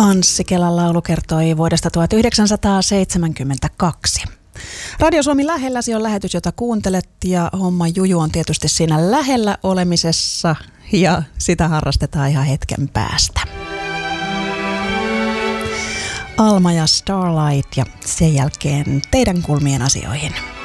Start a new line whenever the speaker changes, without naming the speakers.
Anssi Kelan laulu kertoi vuodesta 1972. Radio Suomi lähelläsi on lähetys, jota kuuntelet, ja homma juju on tietysti siinä lähellä olemisessa, ja sitä harrastetaan ihan hetken päästä. Alma ja Starlight, ja sen jälkeen teidän kulmien asioihin.